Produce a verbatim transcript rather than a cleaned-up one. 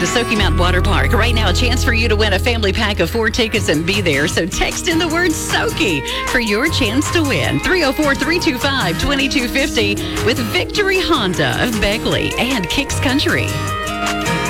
The Smoky Mountain Water Park. Right now, a chance for you to win a family pack of four tickets and be there. So text in the word Soaky for your chance to win. three oh four, three two five, two two five oh with Victory Honda of Beckley and Kicks Country.